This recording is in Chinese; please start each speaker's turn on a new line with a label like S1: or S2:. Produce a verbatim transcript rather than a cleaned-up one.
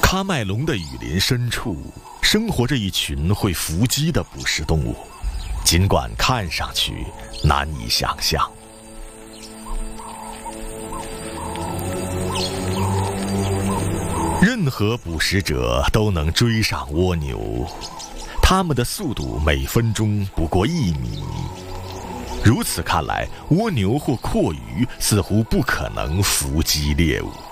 S1: 喀麦隆的雨林深处生活着一群会伏击的捕食动物，尽管看上去难以想象。任何捕食者都能追上蜗牛，它们的速度每分钟不过一米。如此看来，蜗牛或阔鱼似乎不可能伏击猎物。